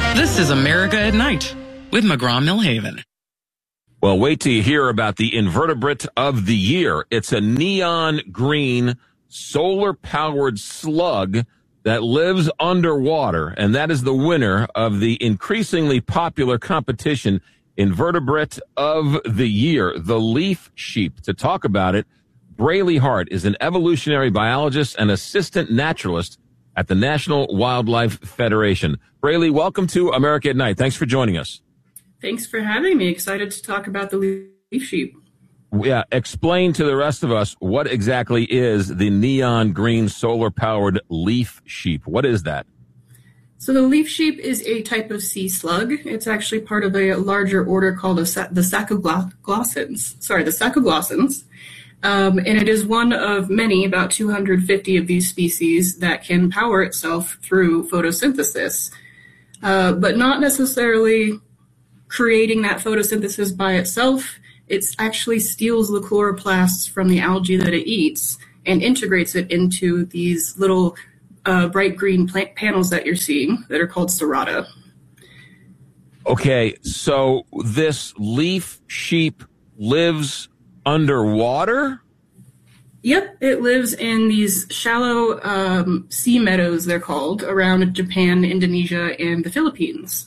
This is America at Night with McGraw-Millhaven. Well, wait till you hear about the invertebrate of the year. It's a neon green solar-powered slug that lives underwater, and that is the winner of the increasingly popular competition, Invertebrate of the Year, the leaf sheep. To talk about it, Braley Hart is an evolutionary biologist and assistant naturalist at the National Wildlife Federation. Braley, welcome to America at Night. Thanks for joining us. Thanks for having me. Excited to talk about the leaf sheep. Yeah, explain to the rest of us what exactly is the neon green solar-powered leaf sheep. What is that? So the leaf sheep is a type of sea slug. It's actually part of a larger order called the Sacoglossans. And it is one of many, about 250 of these species, that can power itself through photosynthesis, but not necessarily creating that photosynthesis by itself. It actually steals the chloroplasts from the algae that it eats and integrates it into these little bright green plant panels that you're seeing that are called serrata. Okay, so this leaf sheep lives underwater? Yep, it lives in these shallow sea meadows, they're called, around Japan, Indonesia, and the Philippines.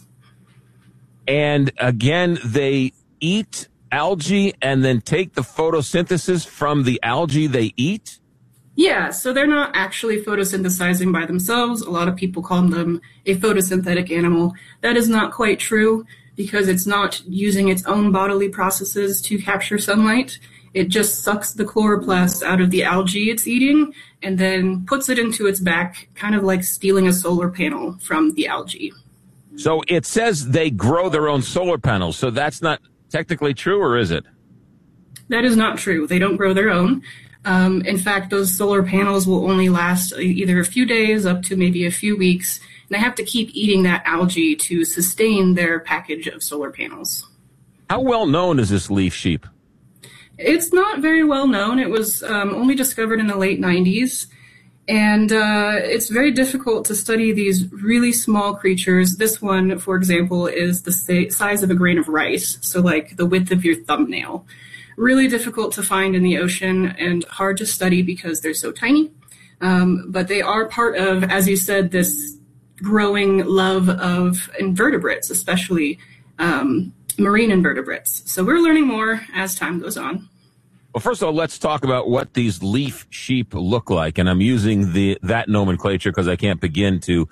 And again, they eat algae and then take the photosynthesis from the algae they eat? Yeah, so they're not actually photosynthesizing by themselves. A lot of people call them a photosynthetic animal. That is not quite true because it's not using its own bodily processes to capture sunlight. It just sucks the chloroplasts out of the algae it's eating and then puts it into its back, kind of like stealing a solar panel from the algae. So it says they grow their own solar panels, so that's not technically true, or is it? That is not true. They don't grow their own. In fact, those solar panels will only last either a few days up to maybe a few weeks, and they have to keep eating that algae to sustain their package of solar panels. How well known is this leaf sheep? It's not very well known. It was only discovered in the late 90s. And it's very difficult to study these really small creatures. This one, for example, is the size of a grain of rice, so like the width of your thumbnail. Really difficult to find in the ocean and hard to study because they're so tiny. But they are part of, as you said, this growing love of invertebrates, especially marine invertebrates. So we're learning more as time goes on. Well, first of all, let's talk about what these leaf sheep look like. And I'm using that nomenclature because I can't begin to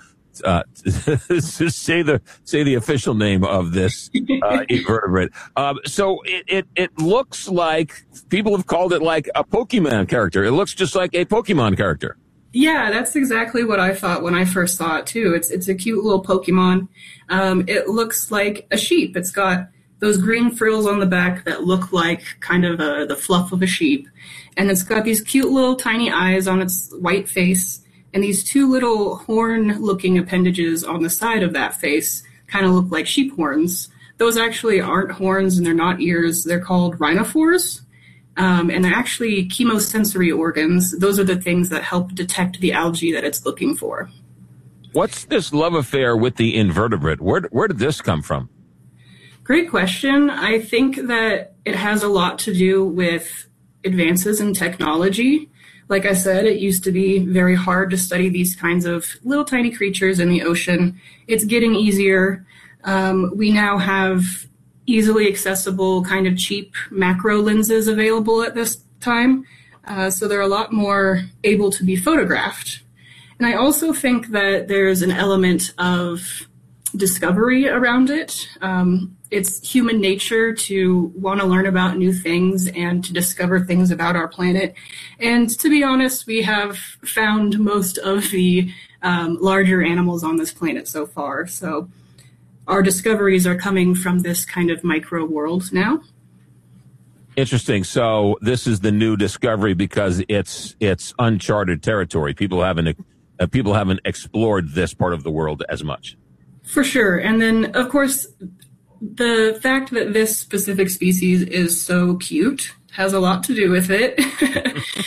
say the official name of this invertebrate. So it looks like people have called it like a Pokemon character. It looks just like a Pokemon character. Yeah, that's exactly what I thought when I first saw it too. It's a cute little Pokemon. It looks like a sheep. It's got those green frills on the back that look like kind of the fluff of a sheep. And it's got these cute little tiny eyes on its white face, and these two little horn-looking appendages on the side of that face kind of look like sheep horns. Those actually aren't horns and they're not ears. They're called rhinophores, and they're actually chemosensory organs. Those are the things that help detect the algae that it's looking for. What's this love affair with the invertebrate? Where did this come from? Great question. I think that it has a lot to do with advances in technology. Like I said, it used to be very hard to study these kinds of little tiny creatures in the ocean. It's getting easier. We now have easily accessible kind of cheap macro lenses available at this time. So they're a lot more able to be photographed. And I also think that there's an element of discovery around it. It's human nature to want to learn about new things and to discover things about our planet. And to be honest, we have found most of the larger animals on this planet so far. So our discoveries are coming from this kind of micro world now. Interesting. So this is the new discovery because it's uncharted territory. People haven't explored this part of the world as much. For sure. And then, of course, the fact that this specific species is so cute has a lot to do with it.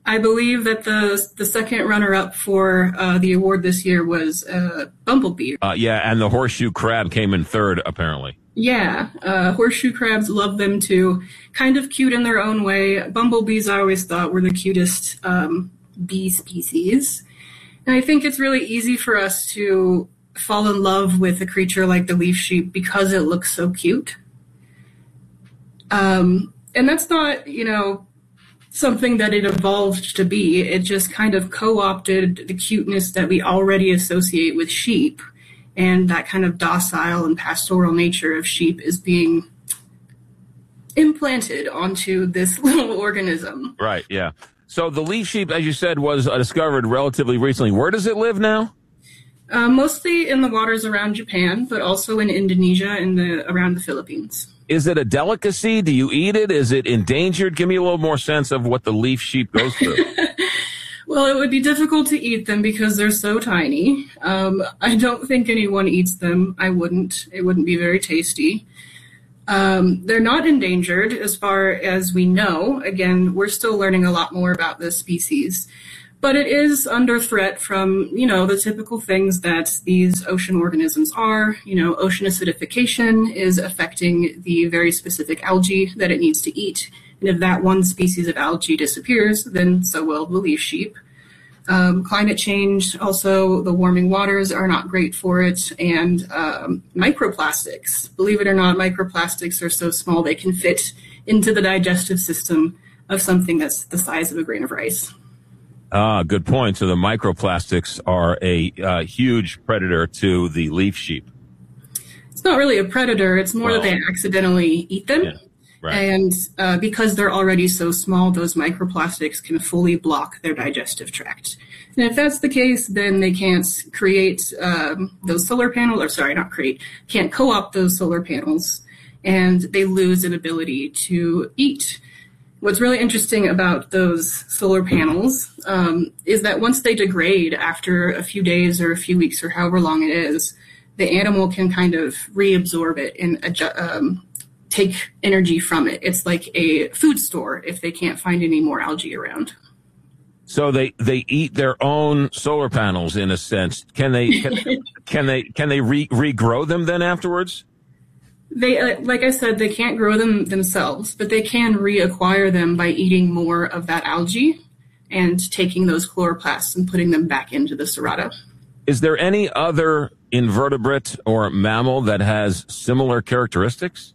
I believe that the second runner-up for the award this year was bumblebee. Yeah, and the horseshoe crab came in third, apparently. Yeah, horseshoe crabs, love them too. Kind of cute in their own way. Bumblebees I always thought were the cutest bee species. And I think it's really easy for us to fall in love with a creature like the leaf sheep because it looks so cute. And that's not, something that it evolved to be. It just kind of co-opted the cuteness that we already associate with sheep, and that kind of docile and pastoral nature of sheep is being implanted onto this little organism. Right, yeah. So the leaf sheep, as you said, was discovered relatively recently. Where does it live now? Mostly in the waters around Japan, but also in Indonesia and around the Philippines. Is it a delicacy? Do you eat it? Is it endangered? Give me a little more sense of what the leaf sheep goes through. Well, it would be difficult to eat them because they're so tiny. I don't think anyone eats them. I wouldn't. It wouldn't be very tasty. They're not endangered as far as we know. Again, we're still learning a lot more about this species. But it is under threat from, the typical things that these ocean organisms are. Ocean acidification is affecting the very specific algae that it needs to eat. And if that one species of algae disappears, then so will the leaf sheep. Climate change, also the warming waters are not great for it. And microplastics. Believe it or not, microplastics are so small they can fit into the digestive system of something that's the size of a grain of rice. Good point. So the microplastics are a huge predator to the leaf sheep. It's not really a predator. It's more that they accidentally eat them. Yeah, right. And because they're already so small, those microplastics can fully block their digestive tract. And if that's the case, then they can't create those solar panels, can't co-opt those solar panels, and they lose an ability to eat. What's really interesting about those solar panels is that once they degrade after a few days or a few weeks or however long it is, the animal can kind of reabsorb it and take energy from it. It's like a food store if they can't find any more algae around. So they eat their own solar panels in a sense. Can they regrow them then afterwards? They, like I said, they can't grow them themselves, but they can reacquire them by eating more of that algae and taking those chloroplasts and putting them back into the cerata. Is there any other invertebrate or mammal that has similar characteristics?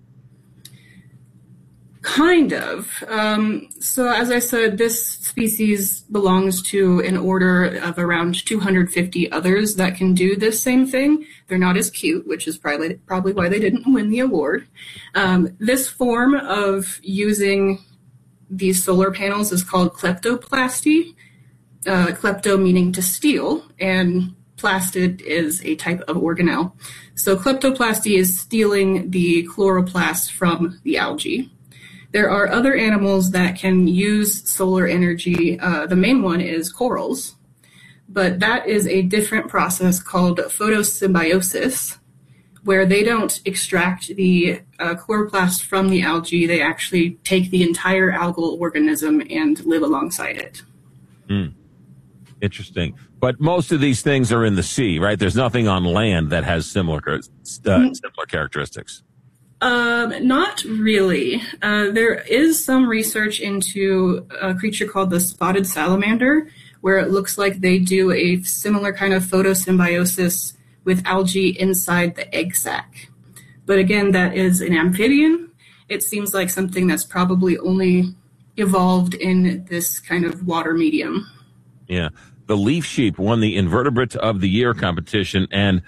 Kind of. So as I said, this species belongs to an order of around 250 others that can do this same thing. They're not as cute, which is probably why they didn't win the award. This form of using these solar panels is called kleptoplasty. Klepto meaning to steal, and plastid is a type of organelle. So kleptoplasty is stealing the chloroplasts from the algae. There are other animals that can use solar energy. The main one is corals, but that is a different process called photosymbiosis, where they don't extract the chloroplast from the algae. They actually take the entire algal organism and live alongside it. Interesting. But most of these things are in the sea, right? There's nothing on land that has similar characteristics. Not really. There is some research into a creature called the spotted salamander, where it looks like they do a similar kind of photosymbiosis with algae inside the egg sac. But again, that is an amphibian. It seems like something that's probably only evolved in this kind of water medium. Yeah. The leaf sheep won the Invertebrate of the Year competition, and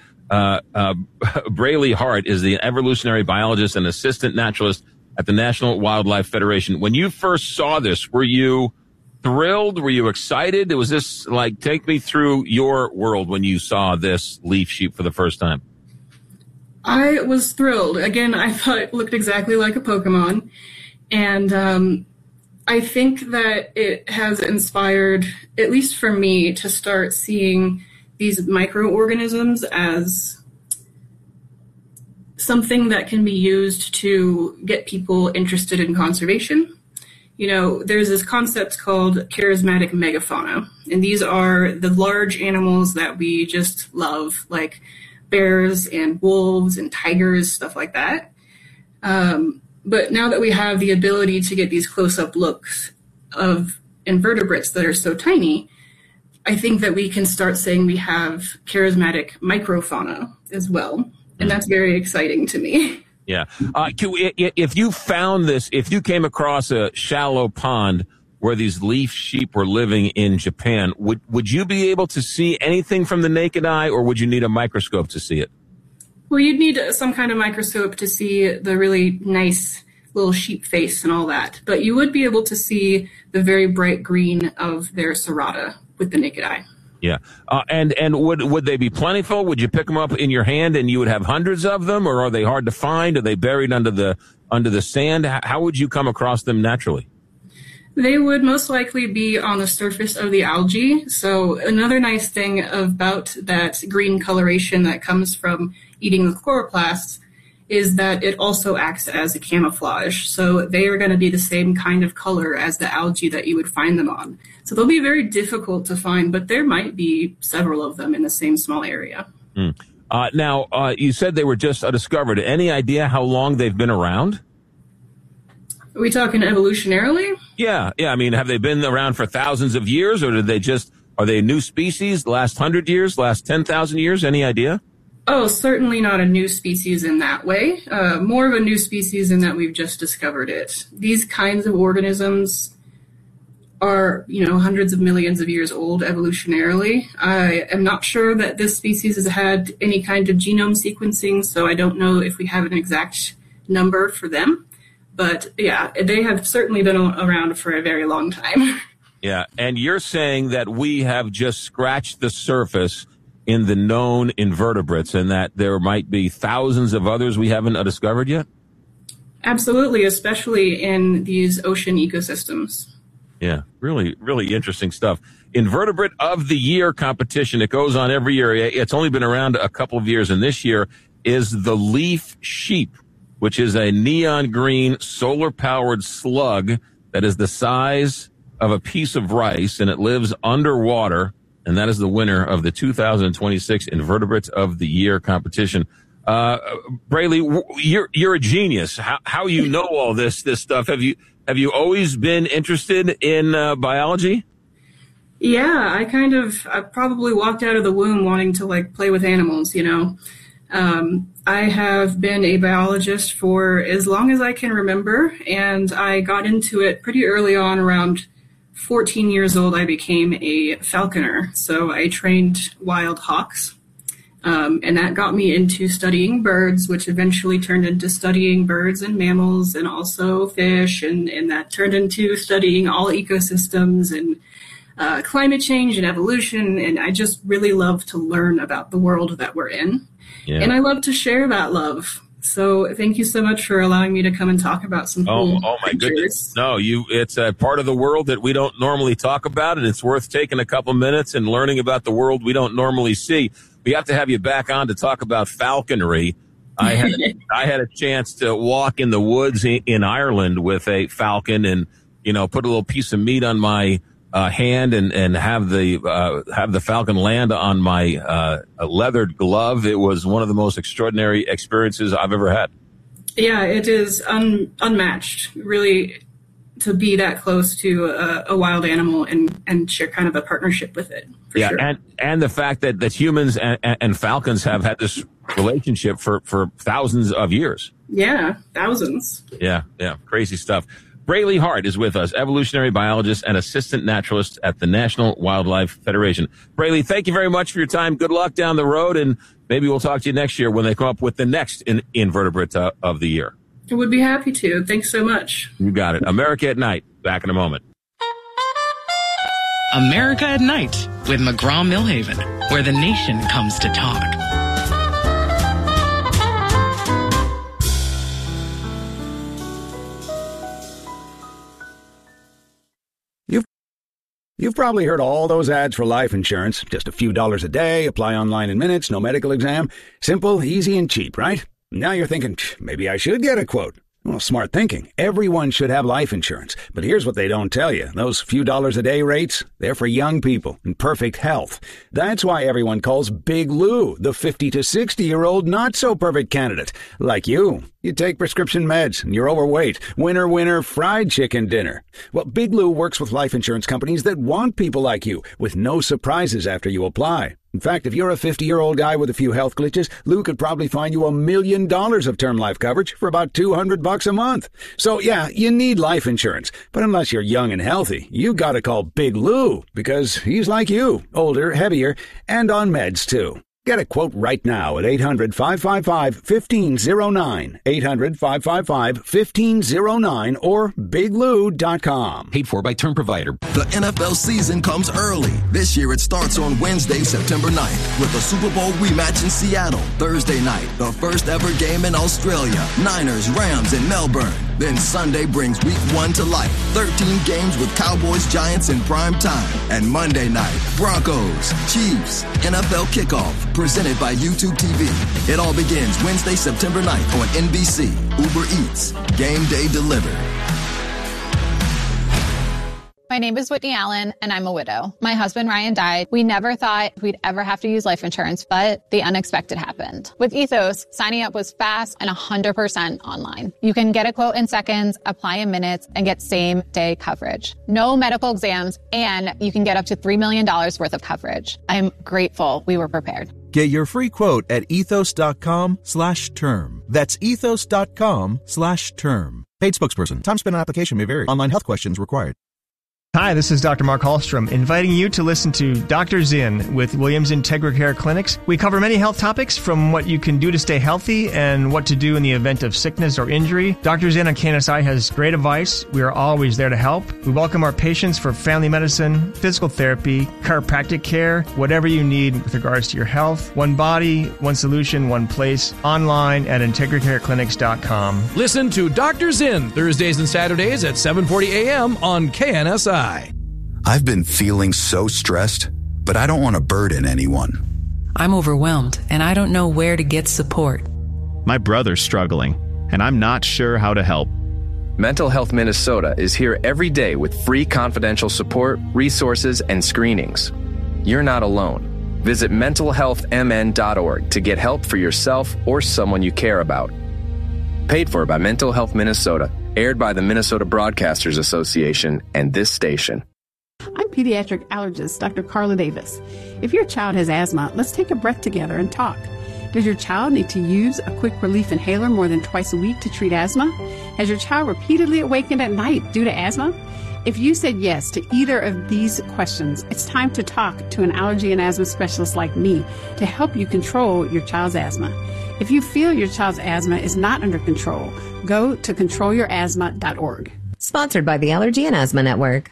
Braley Hart is the evolutionary biologist and assistant naturalist at the National Wildlife Federation. When you first saw this, were you thrilled? Were you excited? Was this like, take me through your world when you saw this leaf sheep for the first time? I was thrilled. Again, I thought it looked exactly like a Pokemon. And I think that it has inspired, at least for me, to start seeing these microorganisms as something that can be used to get people interested in conservation. there's this concept called charismatic megafauna, and these are the large animals that we just love, like bears and wolves and tigers, stuff like that. But now that we have the ability to get these close-up looks of invertebrates that are so tiny, I think that we can start saying we have charismatic microfauna as well, and that's very exciting to me. Yeah. If you found this, if you came across a shallow pond where these leaf sheep were living in Japan, would you be able to see anything from the naked eye, or would you need a microscope to see it? Well, you'd need some kind of microscope to see the really nice little sheep face and all that, but you would be able to see the very bright green of their serrata with the naked eye. Yeah. And would they be plentiful? Would you pick them up in your hand and you would have hundreds of them, or are they hard to find? Are they buried under the sand? How would you come across them naturally? They would most likely be on the surface of the algae. So another nice thing about that green coloration that comes from eating the chloroplasts is that it also acts as a camouflage. So they are going to be the same kind of color as the algae that you would find them on. So they'll be very difficult to find, but there might be several of them in the same small area. Now, you said they were just discovered. Any idea how long they've been around? Are we talking evolutionarily? Yeah. I mean, have they been around for thousands of years, or are they a new species, last 100 years, last 10,000 years? Any idea? Oh, certainly not a new species in that way. More of a new species in that we've just discovered it. These kinds of organisms are, hundreds of millions of years old evolutionarily. I am not sure that this species has had any kind of genome sequencing, so I don't know if we have an exact number for them. But yeah, they have certainly been around for a very long time. Yeah, and you're saying that we have just scratched the surface in the known invertebrates, and that there might be thousands of others we haven't discovered yet? Absolutely, especially in these ocean ecosystems. Yeah, really, really interesting stuff. Invertebrate of the Year competition. It goes on every year. It's only been around a couple of years, and this year is the leaf sheep, which is a neon green solar-powered slug that is the size of a piece of rice, and it lives underwater. And that is the winner of the 2026 Invertebrate of the Year competition. Braley, you're a genius. How you know all this stuff? Have you always been interested in biology? Yeah, I probably walked out of the womb wanting to play with animals. I have been a biologist for as long as I can remember, and I got into it pretty early on. Around 14 years old, I became a falconer. So I trained wild hawks, and that got me into studying birds, which eventually turned into studying birds and mammals and also fish, and that turned into studying all ecosystems and climate change and evolution. And I just really love to learn about the world that we're in. Yeah. And I love to share that love. So thank you so much for allowing me to come and talk about some cool Oh my creatures. Goodness. No, it's a part of the world that we don't normally talk about, and it's worth taking a couple minutes and learning about the world we don't normally see. We have to have you back on to talk about falconry. I had a chance to walk in the woods in Ireland with a falcon and, put a little piece of meat on my hand and have the falcon land on my leathered glove. It was one of the most extraordinary experiences I've ever had. Yeah, it is unmatched, really, to be that close to a wild animal and share kind of a partnership with it. Yeah, sure. and the fact that humans and falcons have had this relationship for thousands of years. Yeah, thousands. Yeah, crazy stuff. Braley Hart is with us, evolutionary biologist and assistant naturalist at the National Wildlife Federation. Braley, thank you very much for your time. Good luck down the road, and maybe we'll talk to you next year when they come up with the next Invertebrate of the Year. I would be happy to. Thanks so much. You got it. America at Night. Back in a moment. America at Night with McGraw-Milhaven, where the nation comes to talk. You've probably heard all those ads for life insurance. Just a few dollars a day, apply online in minutes, no medical exam. Simple, easy, and cheap, right? Now you're thinking, maybe I should get a quote. Well, smart thinking. Everyone should have life insurance. But here's what they don't tell you. Those few dollars a day rates, they're for young people in perfect health. That's why everyone calls Big Lou the 50 to 60-year-old not-so-perfect candidate. Like you. You take prescription meds and you're overweight. Winner, winner, fried chicken dinner. Well, Big Lou works with life insurance companies that want people like you with no surprises after you apply. In fact, if you're a 50-year-old guy with a few health glitches, Lou could probably find you $1 million of term life coverage for about $200 a month. So, yeah, you need life insurance. But unless you're young and healthy, you gotta call Big Lou, because he's like you, older, heavier, and on meds, too. Get a quote right now at 800-555-1509, 800-555-1509, or biglou.com. Paid for by Term Provider. The NFL season comes early. This year it starts on Wednesday, September 9th, with a Super Bowl rematch in Seattle. Thursday night, the first ever game in Australia. Niners, Rams in Melbourne. Then Sunday brings week 1 to life. 13 games with Cowboys, Giants in prime time. And Monday night, Broncos, Chiefs, NFL kickoff. Presented by YouTube TV. It all begins Wednesday, September 9th on NBC, Uber Eats, Game Day Delivered. My name is Whitney Allen, and I'm a widow. My husband, Ryan, died. We never thought we'd ever have to use life insurance, but the unexpected happened. With Ethos, signing up was fast and 100% online. You can get a quote in seconds, apply in minutes, and get same-day coverage. No medical exams, and you can get up to $3 million worth of coverage. I'm grateful we were prepared. Get your free quote at ethos.com/term. That's ethos.com/term. Paid spokesperson. Time spent on application may vary. Online health questions required. Hi, this is Dr. Mark Hallstrom, inviting you to listen to Dr. Zinn with Williams Integra Care Clinics. We cover many health topics, from what you can do to stay healthy and what to do in the event of sickness or injury. Dr. Zinn on KNSI has great advice. We are always there to help. We welcome our patients for family medicine, physical therapy, chiropractic care, whatever you need with regards to your health. One body, one solution, one place. Online at IntegraCareClinics.com. Listen to Dr. Zinn Thursdays and Saturdays at 7:40 a.m. on KNSI. I've been feeling so stressed, but I don't want to burden anyone. I'm overwhelmed, and I don't know where to get support. My brother's struggling, and I'm not sure how to help. Mental Health Minnesota is here every day with free confidential support, resources, and screenings. You're not alone. Visit mentalhealthmn.org to get help for yourself or someone you care about. Paid for by Mental Health Minnesota. Aired by the Minnesota Broadcasters Association and this station. I'm pediatric allergist Dr. Carla Davis. If your child has asthma, let's take a breath together and talk. Does your child need to use a quick relief inhaler more than twice a week to treat asthma? Has your child repeatedly awakened at night due to asthma? If you said yes to either of these questions, it's time to talk to an allergy and asthma specialist like me to help you control your child's asthma. If you feel your child's asthma is not under control, go to controlyourasthma.org. Sponsored by the Allergy and Asthma Network.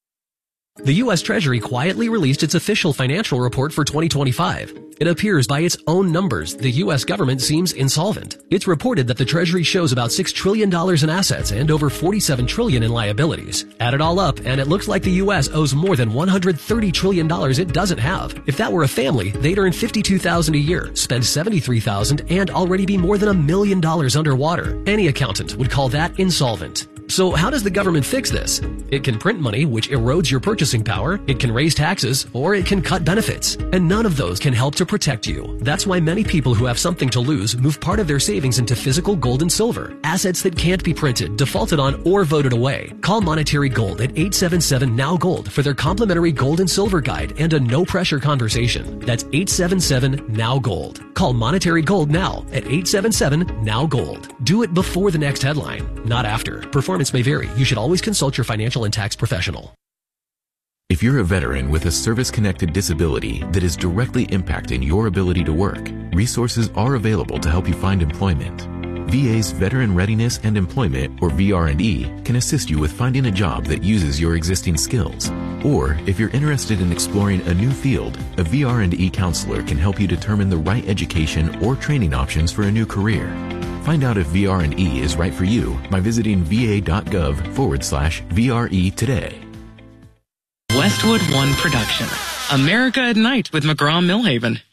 The U.S. Treasury quietly released its official financial report for 2025. It appears by its own numbers, the U.S. government seems insolvent. It's reported that the Treasury shows about $6 trillion in assets and over $47 trillion in liabilities. Add it all up, and it looks like the U.S. owes more than $130 trillion it doesn't have. If that were a family, they'd earn $52,000 a year, spend $73,000, and already be more than $1 million underwater. Any accountant would call that insolvent. So how does the government fix this? It can print money, which erodes your purchasing power, it can raise taxes, or it can cut benefits. And none of those can help to protect you. That's why many people who have something to lose move part of their savings into physical gold and silver, assets that can't be printed, defaulted on, or voted away. Call Monetary Gold at 877-NOW-GOLD for their complimentary gold and silver guide and a no-pressure conversation. That's 877-NOW-GOLD. Call Monetary Gold now at 877-NOW-GOLD. Do it before the next headline, not after. Performance may vary. You should always consult your financial and tax professional. If you're a veteran with a service-connected disability that is directly impacting your ability to work, resources are available to help you find employment. VA's Veteran Readiness and Employment, or VR&E, can assist you with finding a job that uses your existing skills. Or, if you're interested in exploring a new field, a VR&E counselor can help you determine the right education or training options for a new career. Find out if VR&E is right for you by visiting va.gov/VRE today. Westwood One Production. America at Night with McGraw-Millhaven.